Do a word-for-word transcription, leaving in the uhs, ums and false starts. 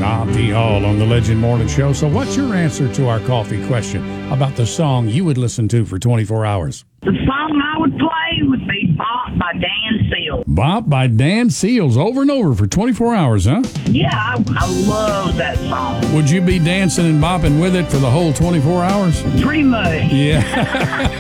Tom P. Hall on the Legend Morning Show. So what's your answer to our coffee question about the song you would listen to for twenty-four hours? The song I would play would be Bop by Dan Seals. Bop by Dan Seals, over and over for twenty-four hours, huh? Yeah, I, I love that song. Would you be dancing and bopping with it for the whole twenty-four hours? Pretty much. Yeah.